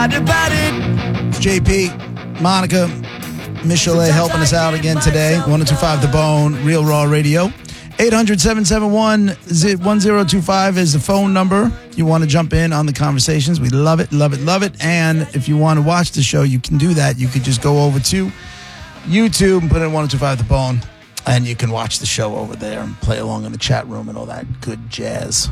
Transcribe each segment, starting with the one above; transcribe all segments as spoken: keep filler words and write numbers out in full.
It's J P, Monica, Michelet helping us out again today. one oh two five The Bone, Real Raw Radio. eight hundred, seven seven one, one oh two five is the phone number. You want to jump in on the conversations. We love it, love it, love it. And if you want to watch the show, you can do that. You could just go over to YouTube and put in one oh two five The Bone, and you can watch the show over there and play along in the chat room and all that good jazz.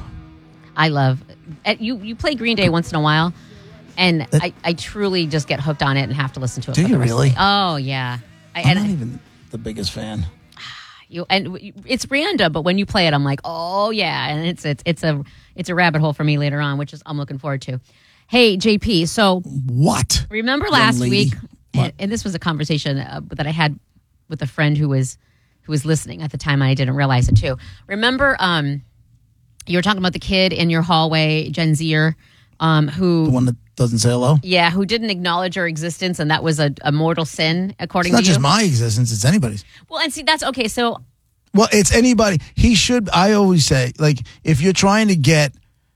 I love it. You, you play Green Day once in a while, and it, I, I truly just get hooked on it and have to listen to it. Do you really? Oh, yeah. I, I'm and not I, even the biggest fan. You and it's random, but when you play it, I'm like, oh yeah, and it's it's it's a it's a rabbit hole for me later on, which is I'm looking forward to. Hey, J P, so what? Remember last week, and, and this was a conversation uh, that I had with a friend who was who was listening at the time, and I didn't realize it too. Remember, um, you were talking about the kid in your hallway, Gen Zer, um, who the one that doesn't say hello. Yeah, who didn't acknowledge your existence, and that was a, a mortal sin, according to you. It's not just my existence, it's anybody's. Well, and see, that's okay, so... Well, it's anybody. He should, I always say, like, if you're trying to get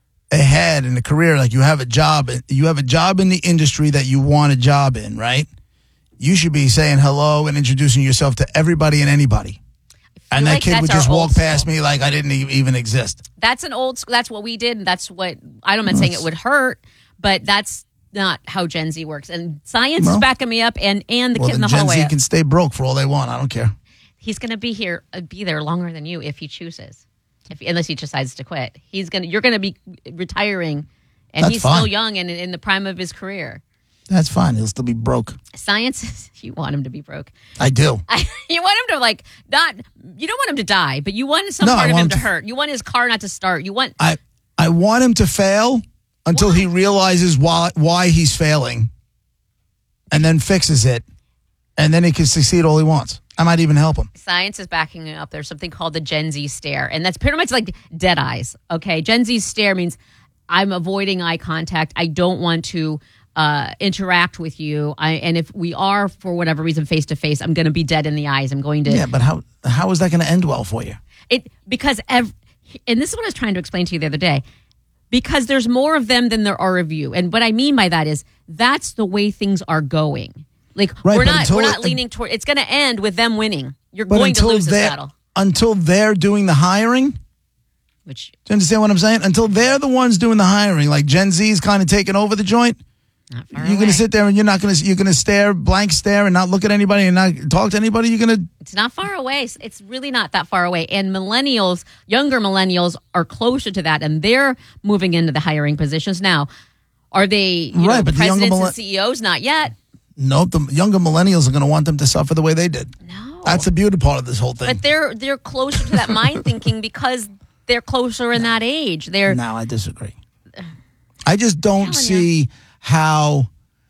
ahead in a career, like you have a job, you have a job in the industry that you want a job in, right? You should be saying hello and introducing yourself to everybody and anybody. And that like kid would just walk past me like I didn't even exist. That's an old school. That's what we did, and that's what, I'm not saying it would hurt, but that's not how Gen Z works. And science well, is backing me up, and, and the well, kid in the Gen hallway. Gen Z can stay broke for all they want. I don't care. He's going to be here, uh, be there longer than you if he chooses, if unless he decides to quit. He's gonna, you're going to be retiring, and That's he's fine. still young and in the prime of his career. That's fine. He'll still be broke. Science, you want him to be broke. I do. I, you want him to like not. You don't want him to die, but you want some no, part I of him to, to hurt. You want his car not to start. You want. I I want him to fail until why? he realizes why why he's failing, and then fixes it, and then he can succeed all he wants. I might even help him. Science is backing it up. There's something called the Gen Z stare, and that's pretty much like dead eyes. Okay, Gen Z stare means I'm avoiding eye contact. I don't want to. Uh, interact with you, I, and if we are for whatever reason face to face, I'm going to be dead in the eyes. I'm going to. Yeah, but how how is that going to end well for you? It because ev- and this is what I was trying to explain to you the other day. Because there's more of them than there are of you, and what I mean by that is that's the way things are going. Like right, we're not we're not it, leaning toward. It's going to end with them winning. You're going to lose this battle until they're doing the hiring. Which do you understand what I'm saying? Until they're the ones doing the hiring, like Gen Z's kind of taking over the joint. Not far you're away. gonna sit there and you're not gonna you're gonna stare blank stare and not look at anybody and not talk to anybody. You're gonna. It's not far away. It's really not that far away. And millennials, younger millennials, are closer to that, and they're moving into the hiring positions now. Are they? You right, know, but presidents the younger and C E Os, not yet. Nope, the younger millennials are gonna want them to suffer the way they did. No, that's the beauty part of this whole thing. But they're they're closer to that mind thinking because they're closer in that age. They're. No, I disagree. I just don't see. You. How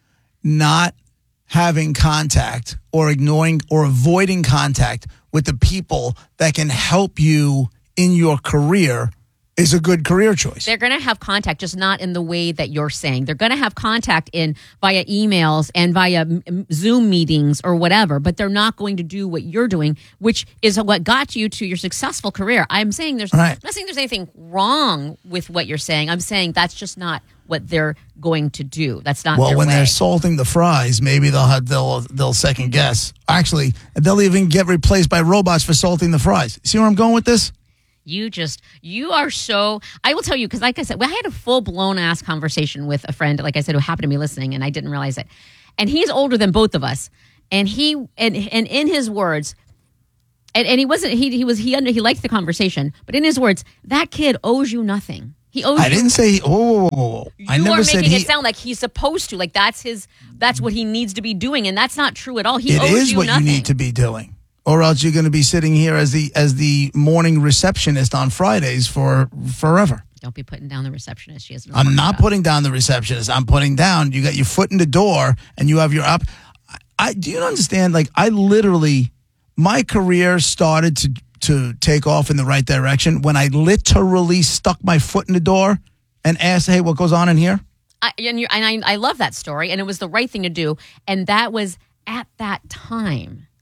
not having contact or ignoring or avoiding contact with the people that can help you in your career is a good career choice. They're going to have contact, just not in the way that you're saying. They're going to have contact in via emails and via Zoom meetings or whatever, but they're not going to do what you're doing, which is what got you to your successful career. I'm saying there's right. I'm not saying there's anything wrong with what you're saying. I'm saying that's just not what they're going to do. That's not well, their when way. They're salting the fries, maybe they'll have, they'll they'll second guess. Actually, they'll even get replaced by robots for salting the fries. See where I'm going with this? You just, you are so, I will tell you, because like I said, well, I had a full-blown ass conversation with a friend, like I said, who happened to be listening, and I didn't realize it. And he's older than both of us. And he, and and in his words, and, and he wasn't, he he was, he under, he liked the conversation, but in his words, that kid owes you nothing. He owes I you. didn't say, whoa, whoa, whoa, whoa. You I never are said making he, it sound like he's supposed to, like that's his, that's what he needs to be doing, and that's not true at all. He it owes is you what nothing. you need to be doing. Or else you're going to be sitting here as the as the morning receptionist on Fridays for forever. Don't be putting down the receptionist. She has no I'm not job. putting down the receptionist. I'm putting down, you got your foot in the door and you have your up. I do you understand? Like, I literally, my career started to, to take off in the right direction when I literally stuck my foot in the door and asked, hey, what goes on in here? I, and you, and I, I love that story, and it was the right thing to do. And that was at that time.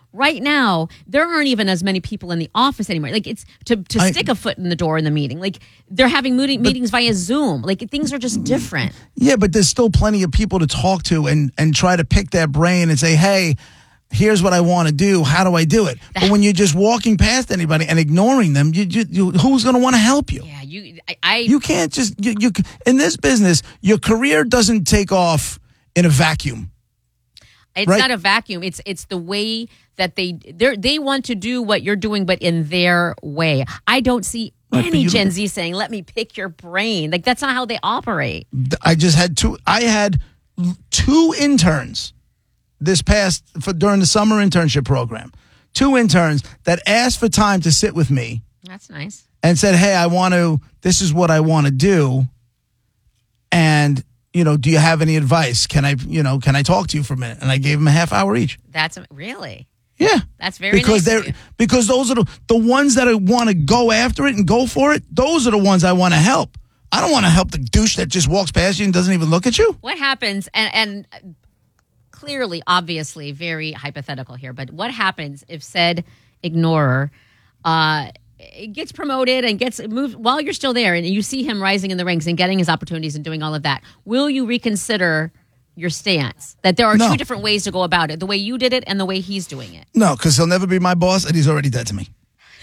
right now there aren't even as many people in the office anymore. Like it's to, to I, stick a foot in the door in the meeting. Like they're having meeting, but, meetings via Zoom. Like things are just different. Yeah, but there's still plenty of people to talk to and, and try to pick their brain and say, hey, here's what I want to do. How do I do it? But when you're just walking past anybody and ignoring them, you, you, you who's going to want to help you? Yeah, you. I. I you can't just you, you. In this business, your career doesn't take off in a vacuum. It's right? not a vacuum. It's it's the way that they they they want to do what you're doing, but in their way. I don't see right, any Gen Z saying, "Let me pick your brain." Like that's not how they operate. I just had two. I had two interns. This past for during the summer internship program, two interns that asked for time to sit with me. That's nice. And said, "Hey, I want to. This is what I want to do. And you know, do you have any advice? Can I, you know, can I talk to you for a minute?" And I gave them a half hour each. That's really. Yeah, that's very because nice they're because those are the the ones that want to go after it and go for it. Those are the ones I want to help. I don't want to help the douche that just walks past you and doesn't even look at you. What happens? And and. Clearly, obviously, very hypothetical here, but what happens if said ignorer uh, gets promoted and gets moved while you're still there and you see him rising in the ranks and getting his opportunities and doing all of that? Will you reconsider your stance that there are no. two different ways to go about it, the way you did it and the way he's doing it? No, because he'll never be my boss and he's already dead to me.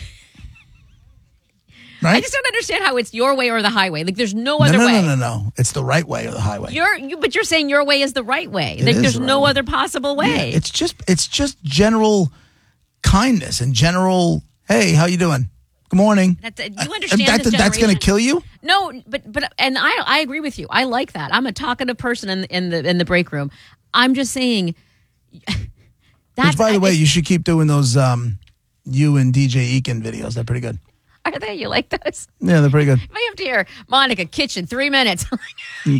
Right? I just don't understand how it's your way or the highway. Like, there's no no, other no, way. No, no, no, no. It's the right way or the highway. You're, you, but you're saying your way is the right way. It Like, is there's the right no way. other possible way. Yeah, it's just, it's just general kindness and general. Hey, how you doing? Good morning. That's, uh, you understand that, this that's going to generation? kill you? No, but but and I I agree with you. I like that. I'm a talkative person in in the in the break room. I'm just saying. That's, Which, by the I, way, you should keep doing those. Um, you and D J Eakin videos. They're pretty good. Are they? You like those? Yeah, they're pretty good. If I have to hear Monica kitchen three minutes. Okay,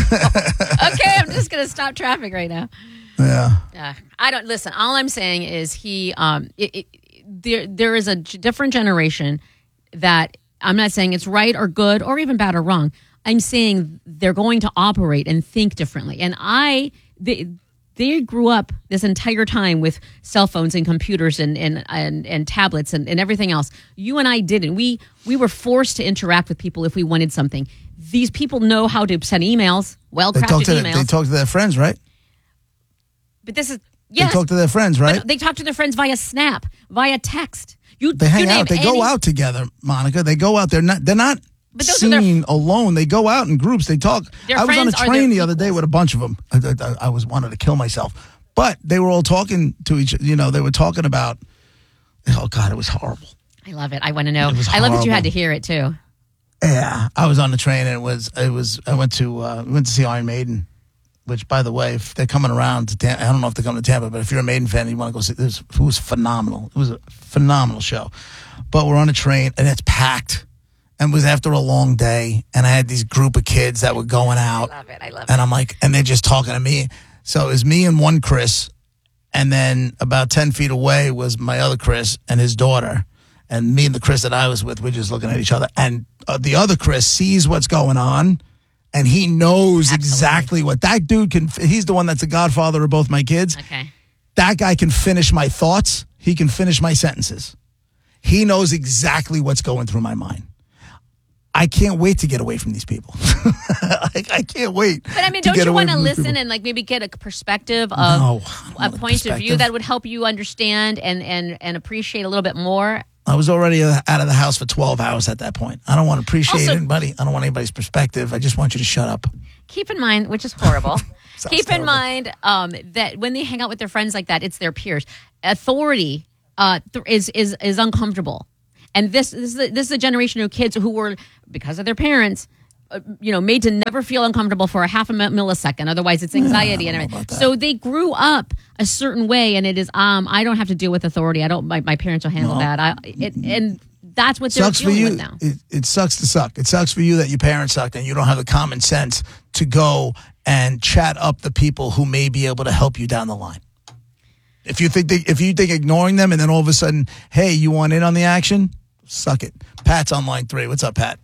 I'm just gonna stop traffic right now. Yeah. Uh, I don't listen. All I'm saying is he. Um, it, it, there there is a g- different generation that I'm not saying it's right or good or even bad or wrong. I'm saying they're going to operate and think differently. And I they they grew up this entire time with cell phones and computers and and and, and tablets and, and everything else. You and I didn't. We we were forced to interact with people if we wanted something. These people know how to send emails, well They talk crafted to emails. they talk to their friends, right? But this is yes. They talk to their friends, right? But they talk to their friends via Snap, via text. You They hang you name out. They any, go out together, Monica. They go out. They're not. They're not But those are their- seen alone. They go out in groups. They talk. Their I was on a friends are train their the other day equals. with a bunch of them. I, I, I was wanted to kill myself, but they were all talking to each. You know, they were talking about. Oh God, it was horrible. I love it. I want to know. It was I love that you had horrible. to hear it too. Yeah, I was on the train and it was. It was. I went to. Uh, went to see Iron Maiden. Which, by the way, if they're coming around to Tampa, I don't know if they're coming to Tampa, but if you're a Maiden fan and you want to go see this, it was phenomenal. It was a phenomenal show. But we're on a train and it's packed, and it was after a long day, and I had these group of kids that were going out. I love it. I love And it. I'm like, and they're just talking to me. So it was me and one Chris, and then about ten feet away was my other Chris and his daughter. And me and the Chris that I was with, we're just looking at each other. And uh, the other Chris sees what's going on. And he knows Absolutely. exactly what that dude can. He's the one that's the godfather of both my kids. Okay. That guy can finish my thoughts. He can finish my sentences. He knows exactly what's going through my mind. I can't wait to get away from these people. I, I can't wait. But I mean, to don't get you away want to from these listen people. and like maybe get a perspective of No, I a don't want point of view perspective. that would help you understand and and and appreciate a little bit more? I was already uh, out of the house for twelve hours at that point. I don't want to appreciate Also- anybody. I don't want anybody's perspective. I just want you to shut up. Keep in mind, which is horrible. Sounds Keep in terrible. mind um, that when they hang out with their friends like that, it's their peers. Authority uh, th- is is is uncomfortable, and this this is a, this is a generation of kids who were, because of their parents, uh, you know, made to never feel uncomfortable for a half a mi- millisecond. Otherwise, it's anxiety Yeah, I and don't know everything. about that. So they grew up a certain way, and it is um I don't have to deal with authority. I don't. My, my parents will handle No. that. I it, and that's what they're Sucks for dealing you. with now. It, it sucks to suck. It sucks for you that your parents sucked and you don't have the common sense to go and chat up the people who may be able to help you down the line. If you think they, if you think ignoring them and then all of a sudden, hey, you want in on the action? Suck it. Pat's on line three. What's up, Pat?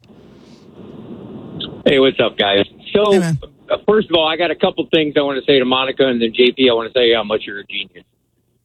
Hey, what's up, guys? So, Hey, man. uh, first of all, I got a couple things I want to say to Monica, and then J P, I want to say how much you're a genius.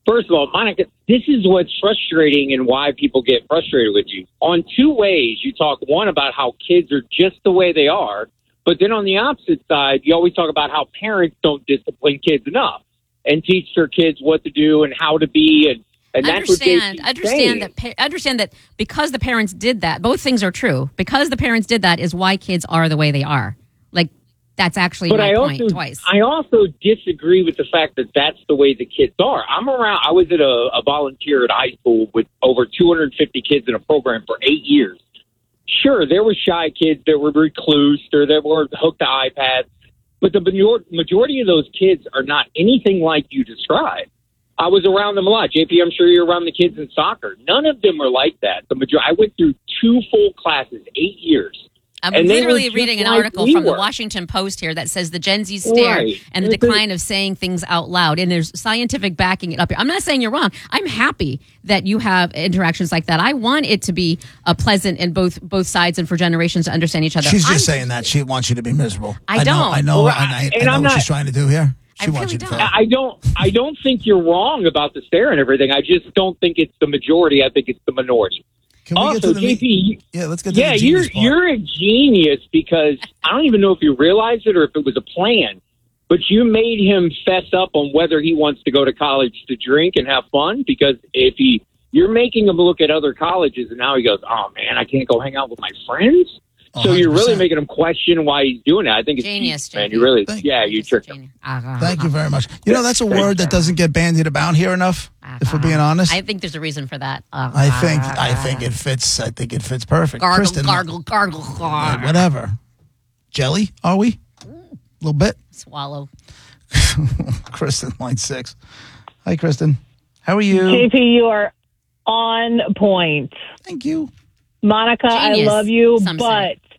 First of all, Monica, this is what's frustrating and why people get frustrated with you. On two ways, you talk, one, about how kids are just the way they are, but then on the opposite side, you always talk about how parents don't discipline kids enough and teach their kids what to do and how to be. And, and that's understand, what understand that, pa- understand that because the parents did that, both things are true. Because the parents did that is why kids are the way they are. Like, that's actually but my I point also, twice. I also disagree with the fact that that's the way the kids are. I'm around, I was at a, a volunteer at high school with over two hundred fifty kids in a program for eight years. Sure, there were shy kids that were reclused or that were hooked to iPads, but the major- majority of those kids are not anything like you described. I was around them a lot. J P, I'm sure you're around the kids in soccer. None of them are like that. The major- I went through two full classes, eight years. I'm And they literally were reading an just like article we from the were. Washington Post here that says the Gen Z stare Right. and the It's a- decline of saying things out loud. And there's scientific backing it up here. I'm not saying you're wrong. I'm happy that you have interactions like that. I want it to be a pleasant in both both sides and for generations to understand each other. She's just I'm- saying that. She wants you to be miserable. I know, don't. I know. Well, and I, I and know I'm what not- she's trying to do here. She I wants really you to don't. fail. I don't I don't think you're wrong about the stare and everything. I just don't think it's the majority. I think it's the minority. Can we Also, get to the J meat? P, Yeah, let's get to yeah, the you're genius part. you're a genius because I don't even know if you realized it or if it was a plan, but you made him fess up on whether he wants to go to college to drink and have fun. Because if he, you're making him look at other colleges, and now he goes, "Oh man, I can't go hang out with my friends." So you're really one hundred percent. making him question why he's doing it. I think it's Genius, man. J P. You really, Thank yeah, you tricked him. Genius. Uh-huh. Thank you very much. You know, that's a word that doesn't get bandied about here enough, if we're being honest. I think there's a reason for that. Uh, I think I think it fits. I think it fits perfect. gargle, Kristen, gargle, gargle, uh, gargle. whatever. Jelly? Are we? A little bit. Swallow. Kristen, line six. Hi, Kristen. How are you? J P, you are on point. Thank you. Monica, Genius, I love you, some but say.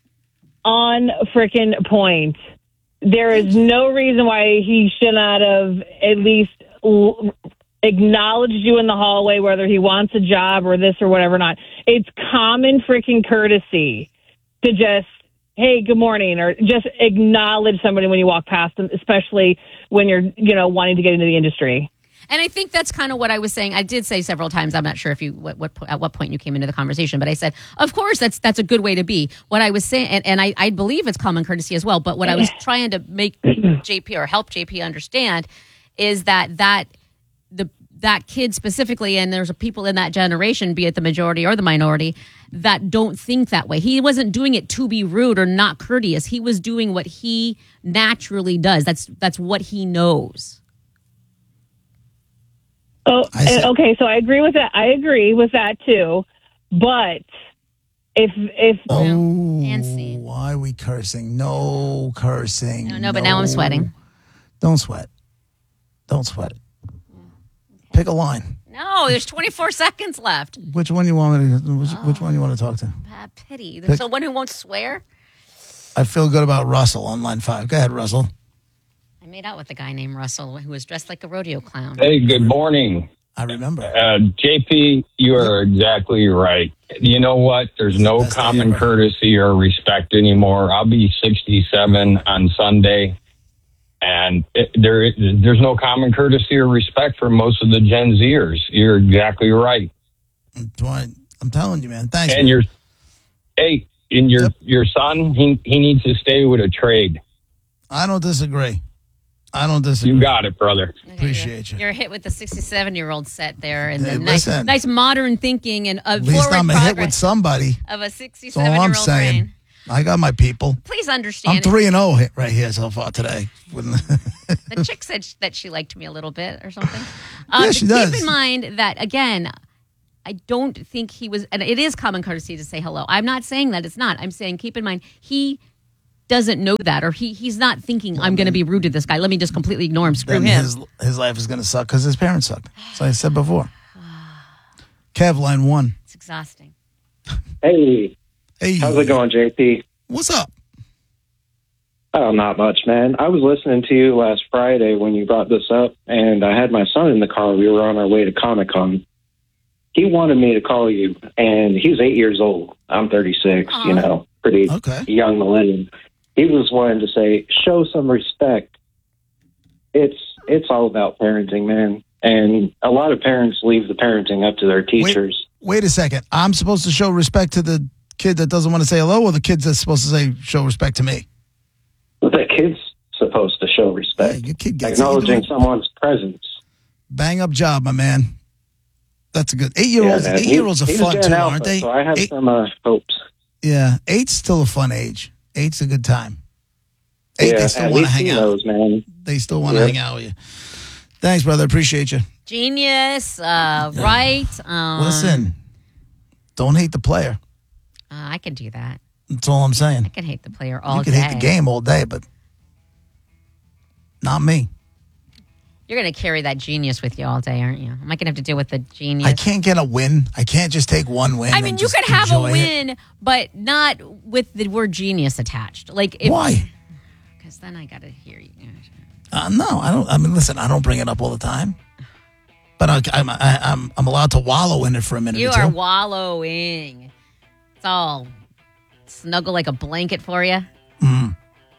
on freaking point. There is no reason why he should not have at least l- acknowledged you in the hallway, whether he wants a job or this or whatever not. It's common freaking courtesy to just, hey, good morning, or just acknowledge somebody when you walk past them, especially when you're, you know, wanting to get into the industry. And I think that's kind of what I was saying. I did say several times. I'm not sure if you what, what at what point you came into the conversation, but I said, of course, that's that's a good way to be. What I was saying, and, and I, I believe it's common courtesy as well. But what I was trying to make J P or help J P understand is that that the that kid specifically, and there's people in that generation, be it the majority or the minority, that don't think that way. He wasn't doing it to be rude or not courteous. He was doing what he naturally does. That's that's what he knows. Oh, I said- okay. So I agree with that. I agree with that too. But if if Oh, Nancy. why are we cursing? No cursing. No, no, but now I'm sweating. Don't sweat. Don't sweat. Pick a line. No, there's twenty-four seconds left. Which one you want me to? Which, which one you want to talk to? Ah, pity. There's someone who won't swear. I feel good about Russell on line five. Go ahead, Russell. I made out with a guy named Russell who was dressed like a rodeo clown. Hey, good morning. I remember. Uh, J P, you are exactly right. You know what? There's no Best day common ever. courtesy or respect anymore. I'll be sixty-seven on Sunday, and it, there, there's no common courtesy or respect for most of the Gen Zers. You're exactly right. Dwayne, I'm telling you, man. Thanks. And man. your, hey, and your Yep. your son, he he needs to stay with a trade. I don't disagree. I don't disagree. You got it, brother. Okay, Appreciate you're, you. You're hit with the sixty-seven-year-old set there, and Hey, the nice, listen. nice modern thinking and a At least forward I'm a hit with progress somebody. of a That's all I'm sixty-seven-year-old saying. brain. I got my people. Please understand. I'm three and zero hit right here so far today. The chick said sh- that she liked me a little bit or something. Um, Yeah, she keep does. in mind that, again, I don't think he was, and it is common courtesy to say hello. I'm not saying that it's not. I'm saying keep in mind he doesn't know that, or he he's not thinking I'm going to be rude to this guy. Let me just completely ignore him. Screw then him. his his life is going to suck because his parents suck. As I said before. Kev, line one. It's exhausting. Hey, Hey, how's it going, J P? What's up? Oh, not much, man. I was listening to you last Friday when you brought this up, and I had my son in the car. We were on our way to Comic-Con. He wanted me to call you, and he's eight years old. I'm thirty-six, Aw. you know, pretty Okay. young millennium. He was wanting to say, show some respect. It's it's all about parenting, man. And a lot of parents leave the parenting up to their teachers. Wait, wait a second. I'm supposed to show respect to the kid that doesn't want to say hello, or the kid that's supposed to say show respect to me? Well, the kid's supposed to show respect. Yeah, your kid gets acknowledging someone's presence. Bang up job, my man. That's a good eight-year-olds. Yeah, eight-year-olds are he's fun Gen too, Alpha, aren't they? So I have Eight, some uh, hopes. yeah, eight's still a fun age. Eight's a good time. Eight, yeah, they still at want to least hang he out. knows, man. They still want to Yep. hang out with you. Thanks, brother. Appreciate you. Genius, uh, right? Um, Listen, don't hate the player. uh, I can do that. That's all I'm saying. I can hate the player all You can day. hate the game all day, but not me. You're going to carry that genius with you all day, aren't you? Am I going to have to deal with the genius? I can't get a win. I can't just take one win. I and mean, you just could have a enjoy it. win, but not with the word genius attached. Like, if, Why? Because then I got to hear you. Uh, no, I don't. I mean, listen, I don't bring it up all the time, but I, I'm I, I'm I'm allowed to wallow in it for a minute You or two. are wallowing. It's all snuggle like a blanket for you. Mm.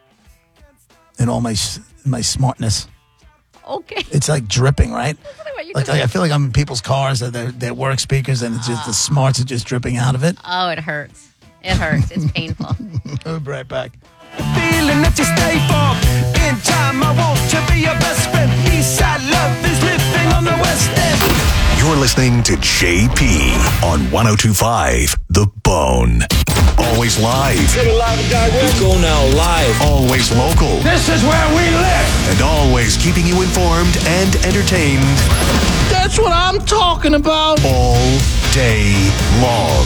In all my s- my smartness, Okay. it's like dripping, right? You Like, can- I feel like I'm in people's cars, or their their work speakers, and it's just the smarts are just dripping out of it. oh, it hurts. It hurts. It's painful. We'll be right back. Feeling that you stay for. In time, I want to be your best friend. Eastside love is living on the West End. You're listening to J P on one oh two point five The Bone. Always live. Let's go now live. Always local. This is where we live. And always keeping you informed and entertained That's what I'm talking about. all day long.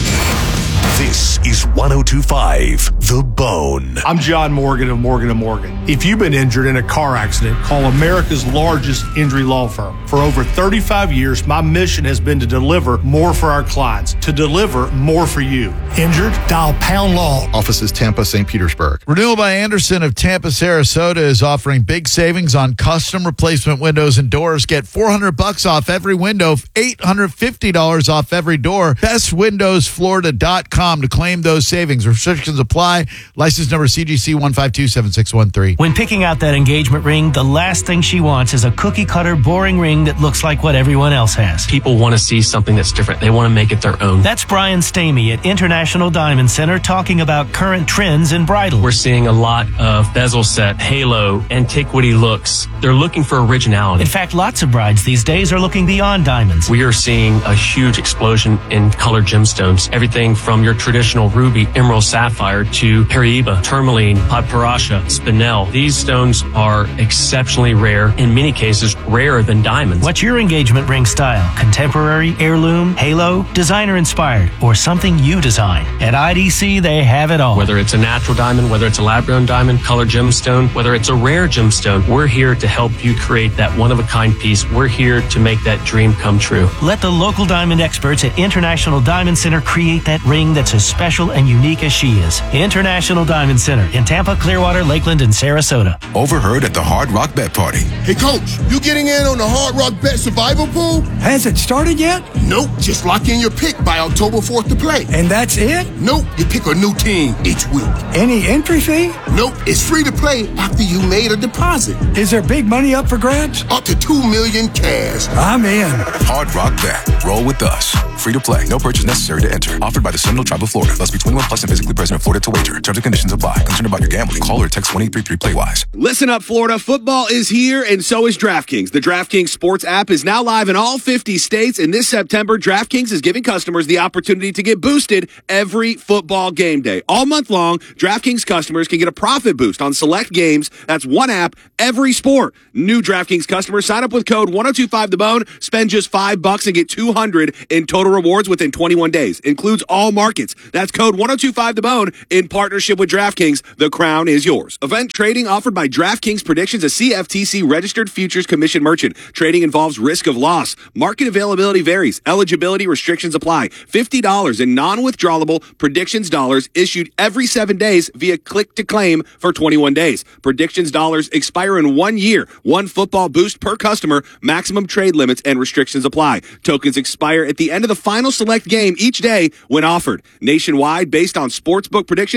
This is one oh two point five The Bone. I'm John Morgan of Morgan and Morgan. If you've been injured in a car accident, call America's largest injury law firm. For over thirty-five years, my mission has been to deliver more for our clients, to deliver more for you. Injured? Dial Pound Law. Offices Tampa, Saint Petersburg. Renewal by Anderson of Tampa, Sarasota is offering big savings on custom replacement windows and doors. Get four hundred bucks off every window, eight hundred fifty dollars off every door. best windows florida dot com to claim those savings. Restrictions apply. License number C G C one five two seven six one three. When picking out that engagement ring, the last thing she wants is a cookie-cutter, boring ring that looks like what everyone else has. People want to see something that's different. They want to make it their own. That's Brian Stamey at International Diamond Center talking about current trends in bridal. We're seeing a lot of bezel set, halo, antiquity looks. They're looking for originality. In fact, lots of brides these days are looking beyond diamonds. We are seeing a huge explosion in colored gemstones. Everything from your traditional ruby, emerald, sapphire to Paraiba, tourmaline, podparasha, spinel. These stones are exceptionally rare, in many cases rarer than diamonds. What's your engagement ring style? Contemporary, heirloom, halo, designer inspired, or something you design? At I D C, they have it all. Whether it's a natural diamond, whether it's a lab-grown diamond, colored gemstone, whether it's a rare gemstone, we're here to help you create that one-of-a-kind piece. We're here to make that dream come true. Let the local diamond experts at International Diamond Center create that ring that's as special and unique as she is. International Diamond Center in Tampa, Clearwater, Lakeland, and Sarasota. Overheard at the Hard Rock Bet Party. Hey, Coach, you getting in on the Hard Rock Bet Survival Pool? Has it started yet? Nope. Just lock in your pick by October fourth to play. And that's it? Nope. You pick a new team each week. Any entry fee? Nope. It's free to play after you made a deposit. Is there big money up for grabs? Up to two million cash. I'm in. Hard Rock Bet. Roll with us. Free to play. No purchase necessary to enter. Offered by the Seminole Tribe of Florida. Must be twenty-one plus and physically present in Florida to wager. Terms and conditions apply. Concerned about your gambling? Call or text one eight three three play wise. Listen up, Florida. Football is here, and so is DraftKings. The DraftKings Sports app is now live in all fifty states, and this September, DraftKings is giving customers the opportunity to get boosted every football game day. All month long, DraftKings customers can get a profit boost on select games. That's one app, every sport. New DraftKings customers sign up with code one oh two five the bone, spend just five bucks and get two hundred in total rewards within twenty-one days. Includes all markets. That's code one oh two five the bone in partnership with DraftKings. The crown is yours. Event trading offered by DraftKings Predictions, a C F T C registered futures commission merchant. Trading involves risk of loss. Market availability varies. Eligibility restrictions apply. fifty dollars in non-withdrawable predictions dollars issued every seven days via click to claim for twenty-one days. Predictions dollars expire in one year. One football boost per customer. Maximum trade limits and restrictions apply. Tokens expire at the end of the final select game each day when offered. Nationwide, based on sportsbook predictions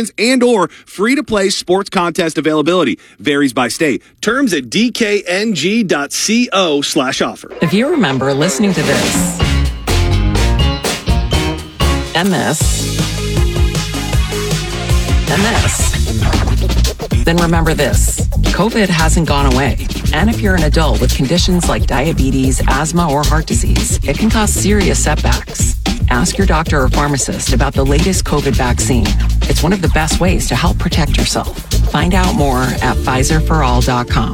games and or free-to-play sports contest availability. Varies by state. Terms at d k n g dot co slash offer. If you remember listening to this and this and this, then remember this. COVID hasn't gone away. And if you're an adult with conditions like diabetes, asthma, or heart disease, it can cause serious setbacks. Ask your doctor or pharmacist about the latest COVID vaccine. It's one of the best ways to help protect yourself. Find out more at Pfizer for all dot com.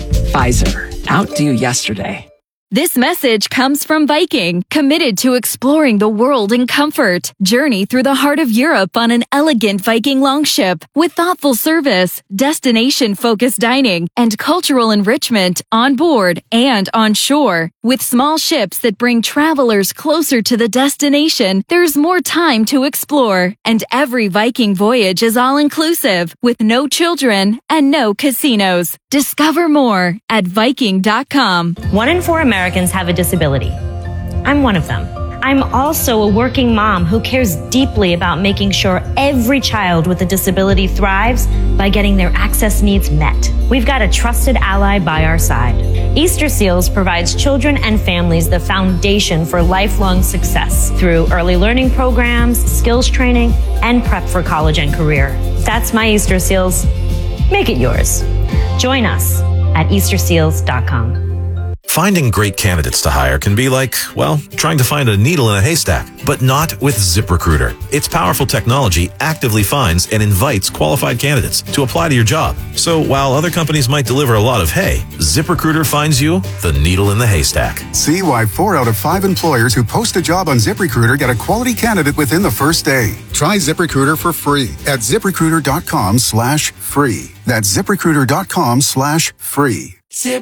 Pfizer. Outdo yesterday. This message comes from Viking, committed to exploring the world in comfort. Journey through the heart of Europe on an elegant Viking longship with thoughtful service, destination-focused dining, and cultural enrichment on board and on shore. With small ships that bring travelers closer to the destination, there's more time to explore. And every Viking voyage is all-inclusive, with no children and no casinos. Discover more at Viking dot com. One in four Americans have a disability. I'm one of them. I'm also a working mom who cares deeply about making sure every child with a disability thrives by getting their access needs met. We've got a trusted ally by our side. Easter Seals provides children and families the foundation for lifelong success through early learning programs, skills training, and prep for college and career. That's my Easter Seals. Make it yours. Join us at Easter Seals dot com. Finding great candidates to hire can be like, well, trying to find a needle in a haystack, but not with ZipRecruiter. Its powerful technology actively finds and invites qualified candidates to apply to your job. So while other companies might deliver a lot of hay, ZipRecruiter finds you the needle in the haystack. See why four out of five employers who post a job on ZipRecruiter get a quality candidate within the first day. Try ZipRecruiter for free at ZipRecruiter dot com slash free. That's ZipRecruiter dot com slash free.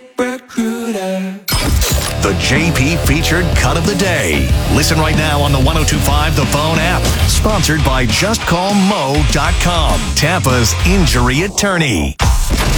ZipRecruiter. The J P featured cut of the day. Listen right now on the one oh two point five The Phone app. Sponsored by just call mo dot com, Tampa's injury attorney.